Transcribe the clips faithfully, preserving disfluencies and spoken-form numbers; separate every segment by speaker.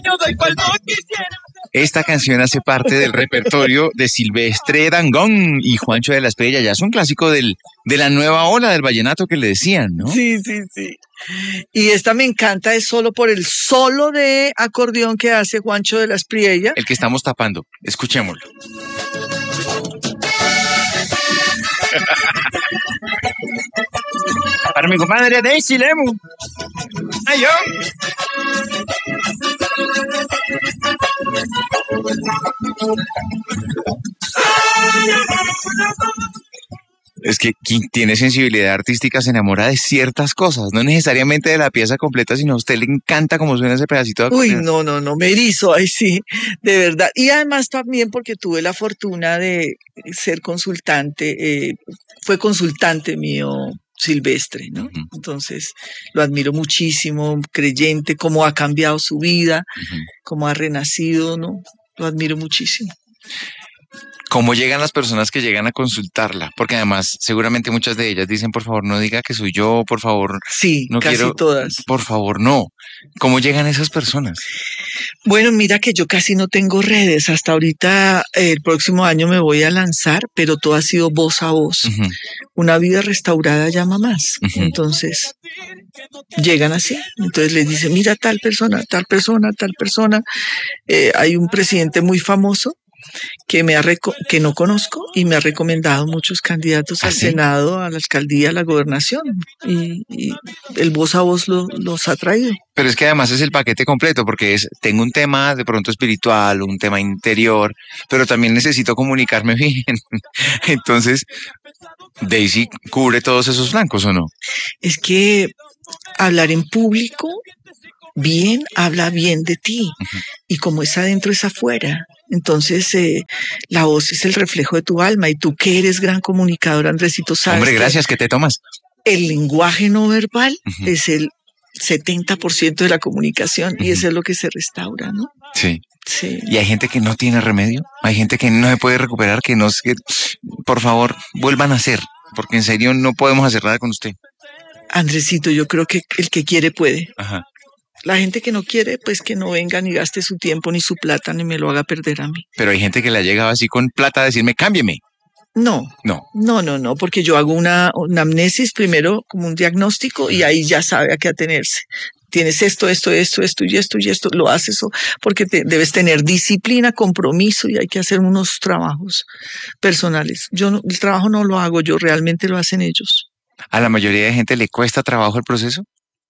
Speaker 1: Esta canción hace parte del repertorio de Silvestre Dangond y Juancho de la Estrella. Ya es un clásico del, de la nueva ola del vallenato que le decían, ¿no?
Speaker 2: Sí, sí, sí. Y esta me encanta, es solo por el solo de acordeón que hace Juancho de la Espriella.
Speaker 1: El que estamos tapando. Escuchémoslo. Para mi comadre Daisy Lemus. ¡Ay, yo! Es que quien tiene sensibilidad artística se enamora de ciertas cosas, no necesariamente de la pieza completa, sino a usted le encanta cómo suena ese pedacito de acordeón.
Speaker 2: Uy, no, no, no, me erizo, ay sí, de verdad. Y además también porque tuve la fortuna de ser consultante, eh, fue consultante mío Silvestre, ¿no? Uh-huh. Entonces lo admiro muchísimo, creyente, cómo ha cambiado su vida, uh-huh. cómo ha renacido, ¿no? Lo admiro muchísimo.
Speaker 1: ¿Cómo llegan las personas que llegan a consultarla? Porque además seguramente muchas de ellas dicen, por favor, no diga que soy yo, por favor.
Speaker 2: Sí,
Speaker 1: no
Speaker 2: casi
Speaker 1: quiero,
Speaker 2: todas.
Speaker 1: Por favor, no. ¿Cómo llegan esas personas?
Speaker 2: Bueno, mira que yo casi no tengo redes. Hasta ahorita, eh, el próximo año me voy a lanzar, pero todo ha sido voz a voz. Uh-huh. Una vida restaurada llama más. Uh-huh. Entonces, llegan así. Entonces les dicen, mira tal persona, tal persona, tal persona. Eh, hay un presidente muy famoso que me ha reco- que no conozco y me ha recomendado muchos candidatos
Speaker 1: ¿Ah,
Speaker 2: al
Speaker 1: sí?
Speaker 2: Senado, a la alcaldía, a la gobernación, y, y el voz a voz lo, los ha traído.
Speaker 1: Pero es que además es el paquete completo, porque es, tengo un tema de pronto espiritual, un tema interior, pero también necesito comunicarme bien. Entonces, Daisy cubre todos esos flancos, ¿o no?
Speaker 2: Es que hablar en público bien habla bien de ti, uh-huh. y como es adentro es afuera. Entonces, eh, la voz es el reflejo de tu alma, y tú que eres gran comunicador, Andresito, sabes.
Speaker 1: Hombre, gracias, ¿qué te tomas?
Speaker 2: El lenguaje no verbal uh-huh. es el setenta por ciento de la comunicación, uh-huh. y eso es lo que se restaura, ¿no?
Speaker 1: Sí.
Speaker 2: Sí.
Speaker 1: Y hay gente que no tiene remedio, hay gente que no se puede recuperar, que no, que, por favor, vuelvan a hacer, porque en serio no podemos hacer nada con usted.
Speaker 2: Andresito, yo creo que el que quiere puede.
Speaker 1: Ajá.
Speaker 2: La gente que no quiere, pues que no venga ni gaste su tiempo ni su plata ni me lo haga perder a mí.
Speaker 1: Pero hay gente que le ha llegado así con plata a decirme, cámbieme.
Speaker 2: No,
Speaker 1: no,
Speaker 2: no, no, no, porque yo hago una, una amnesis primero como un diagnóstico y ahí ya sabe a qué atenerse. Tienes esto, esto, esto, esto y esto y esto, lo haces porque te, debes tener disciplina, compromiso y hay que hacer unos trabajos personales. Yo no, el trabajo no lo hago yo, realmente lo hacen ellos.
Speaker 1: ¿A la mayoría de gente le cuesta trabajo el proceso?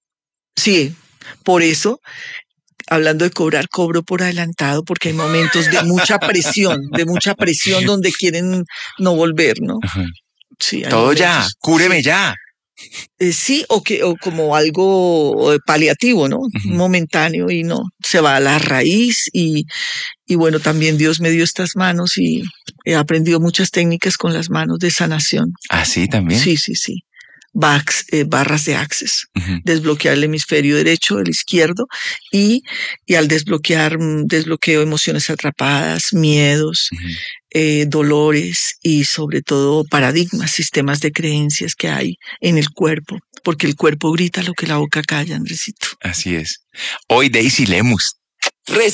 Speaker 2: Sí, por eso, hablando de cobrar, cobro por adelantado porque hay momentos de mucha presión, de mucha presión donde quieren no volver, ¿no?
Speaker 1: Ajá.
Speaker 2: Sí,
Speaker 1: todo momentos, ya, cúreme sí. ya.
Speaker 2: Eh, sí, o que o como algo paliativo, ¿no? Uh-huh. Momentáneo y no, se va a la raíz y, y bueno, también Dios me dio estas manos y he aprendido muchas técnicas con las manos de sanación.
Speaker 1: ¿Ah, sí, también?
Speaker 2: Sí, sí, sí. Bax, eh, barras de access, uh-huh. desbloquear el hemisferio derecho, el izquierdo, y, y al desbloquear, desbloqueo emociones atrapadas, miedos, uh-huh. eh, dolores y sobre todo paradigmas, sistemas de creencias que hay en el cuerpo, porque el cuerpo grita lo que la boca calla, Andresito.
Speaker 1: Así es. Hoy Daisy Lemus.